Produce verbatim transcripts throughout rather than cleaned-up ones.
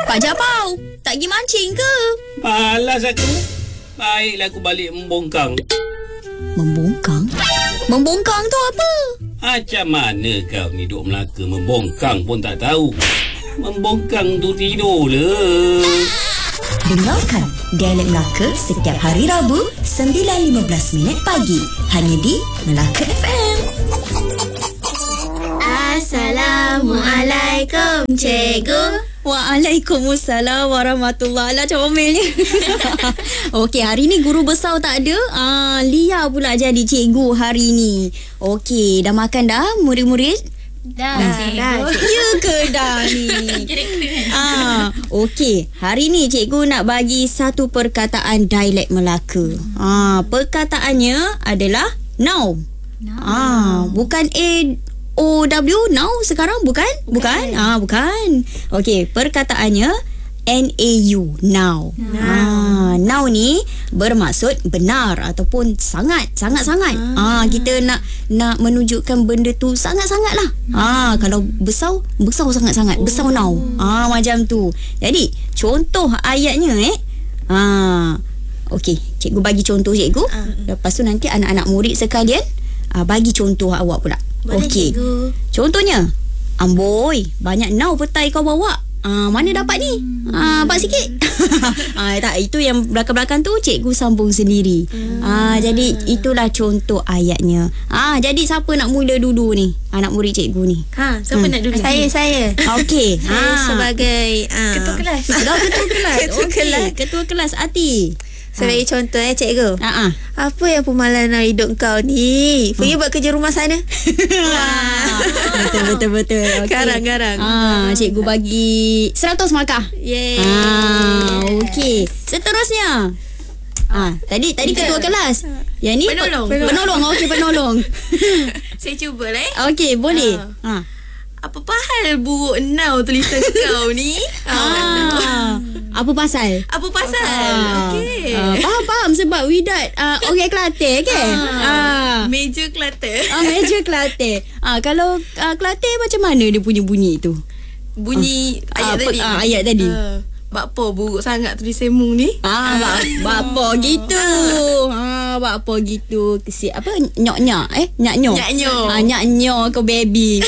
Pak Japau, tak pergi mancing ke? Malas aku. Baiklah aku balik membongkang. Membongkang? Membongkang tu apa? Macam mana kau ni duk Melaka membongkang pun tak tahu? Membongkang tu tidur lah. Dengarkan Dialek Melaka setiap hari Rabu sembilan lima belas minit pagi hanya di Melaka F M. Assalamualaikum, cikgu. Waalaikumsalam warahmatullahi wabarakatuh. Comelnya. Okey, hari ni guru besar tak ada. Ah, Lia pula jadi cikgu hari ni. Okey, dah makan dah murid-murid? Dah, ah, cikgu. Ya ke dah ni? ah, Okey, hari ni cikgu nak bagi satu perkataan dialek Melaka. Ah, perkataannya adalah now. Now. Ah, bukan A O W now sekarang bukan? Bukan? Ah, bukan. Okey, perkataannya N A U now. Now. Ah, now ni bermaksud benar ataupun sangat, sangat-sangat. Ah, kita nak nak menunjukkan benda tu sangat-sangat lah. Ah, kalau besar, besar sangat-sangat. Oh. Besar now. Ah, macam tu. Jadi, contoh ayatnya eh. Ah, okey, cikgu bagi contoh cikgu. Ah. Lepas tu nanti anak-anak murid sekalian ah, bagi contoh awak pula. Okey. Contohnya, amboi, banyak now petai kau bawa. Ah, mana dapat ni? Ah, nampak sikit. ah, tak, itu yang belakang-belakang tu cikgu sambung sendiri. Hmm. Ah, jadi itulah contoh ayatnya. Ah, jadi siapa nak mula dulu ni? Anak murid cikgu ni. Ha, siapa hmm. nak dulu? Saya, saya. Okey. Saya ah. sebagai uh, ketua kelas. Dah ketua kelas. Ketua okay. kelas. Ketua kelas Ati. Saya bagi contoh eh cikgu. Ha ah. Apa yang pemalas nak hidup kau ni? Pergi buat kerja rumah sana. Betul betul betul. Okay. Garang-garang. Ah, cikgu bagi seratus markah. Yeay. Ah, okey. Seterusnya. Ah, tadi tadi ketua kelas. Yang ni penolong. Pe- penolong. Okey, penolong. Saya cuba lah eh. Okey, boleh. Ah. Ha. Apa hal buruk now tulisan kau ni? Ah. Apa pasal? Apa pasal? Ah. Okey. Ah, faham faham sebab Widat uh, orang Kelantan ke? Ah. Ah. Meja Kelantan. Ah, meja Kelantan. Ah, kalau uh, Kelantan macam mana dia punya bunyi tu? Bunyi Ah. ayat Ah, tadi. Ah, ayat tadi. Uh. Bakpo buruk sangat tulisan mu ni. Ah, bak, bakpo gitu. Ah, bakpo gitu. Kesi apa nyok-nyok eh? Nyak-nyok. Nyak-nyok. Ah, nyak-nyok ke baby.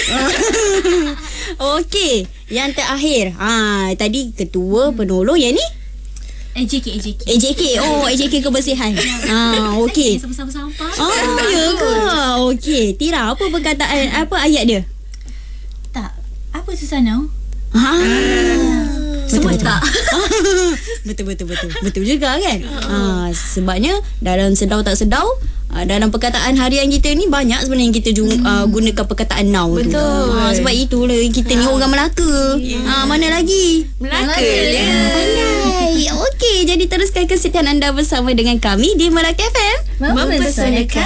Okey, yang terakhir. Ah, tadi ketua penolong yang ni A J K A J K A J K. Oh, A J K kebersihan. Ah, okey. Sama-sama sampah. Oh, ya ke? Okey, Tira, apa perkataan apa ayat dia? Tak. Apa susah now? Ha. Semua tak. Betul betul betul. Betul juga kan? Ha, sebabnya dalam sedau tak sedau, uh, dalam perkataan harian kita ni banyak sebenarnya kita jung, uh, gunakan perkataan now tu. Betul. Ha, sebab itulah kita ni orang Melaka. Yeah. Ha, mana lagi? Melaka dia. Pandai. Okey, jadi teruskan kesetiaan anda bersama dengan kami di Melaka F M. Mempesonakan.